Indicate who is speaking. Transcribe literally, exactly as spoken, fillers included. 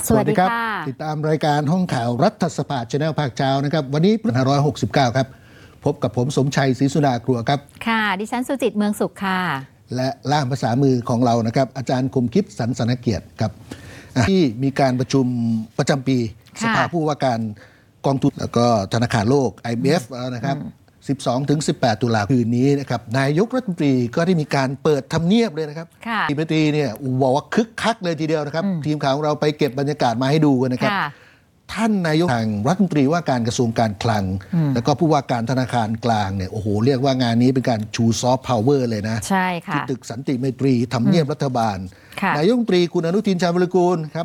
Speaker 1: สวัสดีครับติดตามรายการห้องข่าวรัฐสภา Channel ภาคเช้านะครับวันนี้ปีสองพันห้าร้อยหกสิบเก้าครับพบกับผมสมชัยศรีสุดาครัวครับ
Speaker 2: ค่ะดิฉันสุจิตเมืองสุขค่ะ
Speaker 1: และล่ามภาษามือของเรานะครับอาจารย์คมคิดสรรสนเกียรติครับที่มีการประชุมประจำปีสภาผู้ว่าการกองทุนแล้วก็ธนาคารโลก ไอ เอ็ม เอฟ แล้วนะครับสิบสองถึงสิบแปดตุลาคมคืนนี้นะครับนายกรัฐมนตรีก็ได้มีการเปิดทำเนียบเลยนะครับทีมรัฐมนตรีเนี่ยบอกว่าคึกคักเลยทีเดียวนะครับทีมข่าวของเราไปเก็บบรรยากาศมาให้ดูกันนะครับท่านนายกทางรัฐมนตรีว่าการกระทรวงการคลังแล้วก็ผู้ว่าการธนาคารกลางเนี่ยโอ้โหเรียกว่างานนี้เป็นการชูซอฟต์พาวเวอร์เลยนะ
Speaker 2: ใช่ค่ะ
Speaker 1: ที่ตึกสันติไมตรีทำเนียบรัฐบาลนายกรัฐมนตรีคุณอนุทินชาญวิรากูลครับ